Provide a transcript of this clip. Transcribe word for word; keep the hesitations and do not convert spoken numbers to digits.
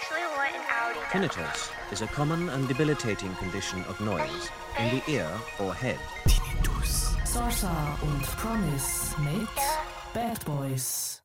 actually want an Audi. Tinnitus is a common and debilitating condition of noise in the ear or head. Tinnitus. Salsa und Promise mit Bad Boys.